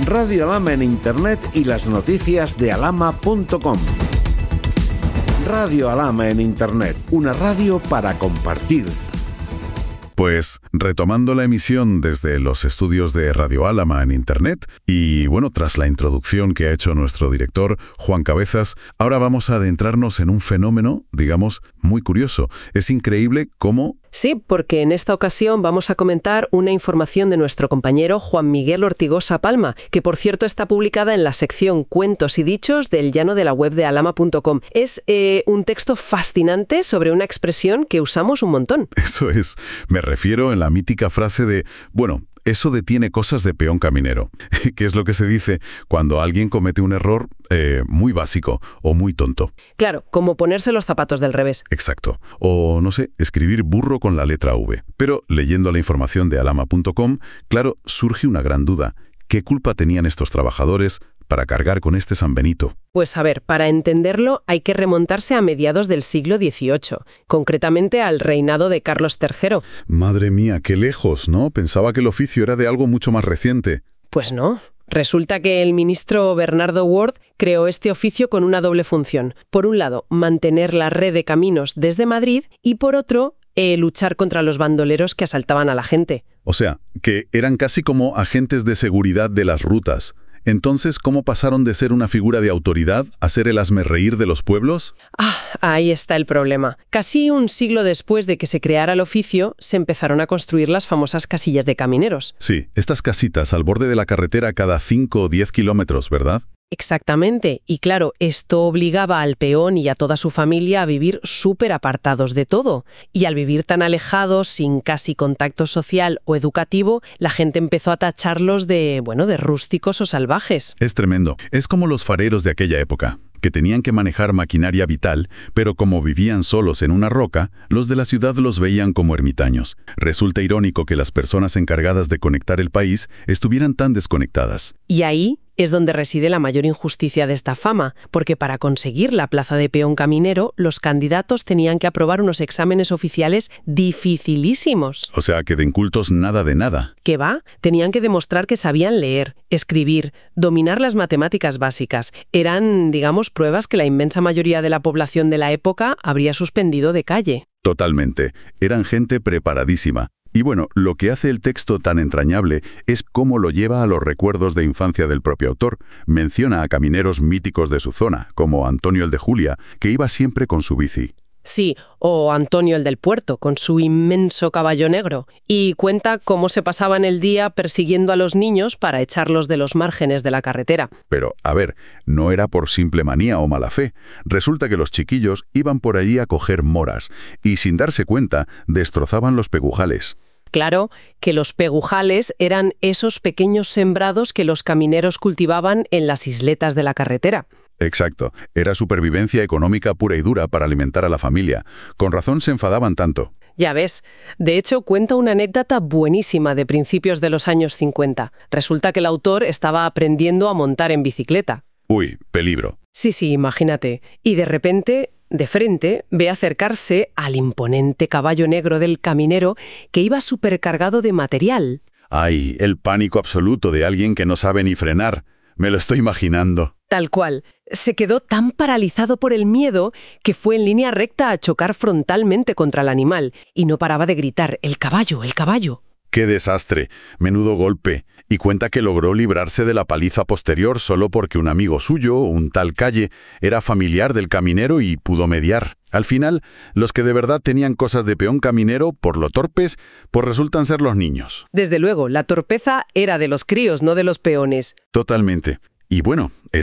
Radio Alhama en Internet y las noticias de alhama.com. Radio Alhama en Internet, una radio para compartir. Pues retomando la emisión desde los estudios de Radio Alhama en Internet y bueno, tras la introducción que ha hecho nuestro director, Juan Cabezas, ahora vamos a adentrarnos en un fenómeno, digamos, muy curioso. Es increíble cómo... Sí, porque en esta ocasión vamos a comentar una información de nuestro compañero Juan Miguel Ortigosa Palma, que por cierto está publicada en la sección Cuentos y Dichos del Llano de la web de alhama.com. Es un texto fascinante sobre una expresión que usamos un montón. Eso es, me refiero en la mítica frase de, bueno, eso detiene cosas de peón caminero, que es lo que se dice cuando alguien comete un error muy básico o muy tonto. Claro, como ponerse los zapatos del revés. Exacto. O, no sé, escribir burro con la letra V. Pero leyendo la información de alhama.com, claro, surge una gran duda. ¿Qué culpa tenían estos trabajadores para cargar con este San Benito? Pues a ver, para entenderlo hay que remontarse a mediados del siglo XVIII, concretamente al reinado de Carlos III. Madre mía, qué lejos, ¿no? Pensaba que el oficio era de algo mucho más reciente. Pues no. Resulta que el ministro Bernardo Ward creó este oficio con una doble función. Por un lado, mantener la red de caminos desde Madrid y por otro, luchar contra los bandoleros que asaltaban a la gente. O sea, que eran casi como agentes de seguridad de las rutas. Entonces, ¿cómo pasaron de ser una figura de autoridad a ser el hazmerreír de los pueblos? Ahí está el problema. Casi un siglo después de que se creara el oficio, se empezaron a construir las famosas casillas de camineros. Sí, estas casitas al borde de la carretera cada 5 o 10 kilómetros, ¿verdad? Exactamente. Y claro, esto obligaba al peón y a toda su familia a vivir súper apartados de todo. Y al vivir tan alejados, sin casi contacto social o educativo, la gente empezó a tacharlos de rústicos o salvajes. Es tremendo. Es como los fareros de aquella época, que tenían que manejar maquinaria vital, pero como vivían solos en una roca, los de la ciudad los veían como ermitaños. Resulta irónico que las personas encargadas de conectar el país estuvieran tan desconectadas. Y ahí es donde reside la mayor injusticia de esta fama, porque para conseguir la plaza de peón caminero, los candidatos tenían que aprobar unos exámenes oficiales dificilísimos. O sea, que de incultos nada de nada. ¿Qué va? Tenían que demostrar que sabían leer, escribir, dominar las matemáticas básicas. Eran, digamos, pruebas que la inmensa mayoría de la población de la época habría suspendido de calle. Totalmente. Eran gente preparadísima. Y bueno, lo que hace el texto tan entrañable es cómo lo lleva a los recuerdos de infancia del propio autor. Menciona a camineros míticos de su zona, como Antonio el de Julia, que iba siempre con su bici. Sí, o Antonio el del Puerto, con su inmenso caballo negro. Y cuenta cómo se pasaban el día persiguiendo a los niños para echarlos de los márgenes de la carretera. Pero, a ver, no era por simple manía o mala fe. Resulta que los chiquillos iban por allí a coger moras y, sin darse cuenta, destrozaban los pegujales. Claro que los pegujales eran esos pequeños sembrados que los camineros cultivaban en las isletas de la carretera. Exacto. Era supervivencia económica pura y dura para alimentar a la familia. Con razón se enfadaban tanto. Ya ves. De hecho, cuenta una anécdota buenísima de principios de los años 50. Resulta que el autor estaba aprendiendo a montar en bicicleta. Uy, peligro. Sí, imagínate. Y de repente, de frente, ve acercarse al imponente caballo negro del caminero que iba supercargado de material. ¡Ay! El pánico absoluto de alguien que no sabe ni frenar. Me lo estoy imaginando. Tal cual. Se quedó tan paralizado por el miedo que fue en línea recta a chocar frontalmente contra el animal y no paraba de gritar: ¡el caballo, el caballo! ¡Qué desastre! Menudo golpe. Y cuenta que logró librarse de la paliza posterior solo porque un amigo suyo, un tal Calle, era familiar del caminero y pudo mediar. Al final, los que de verdad tenían cosas de peón caminero, por lo torpes, pues resultan ser los niños. Desde luego, la torpeza era de los críos, no de los peones. Totalmente. Y bueno,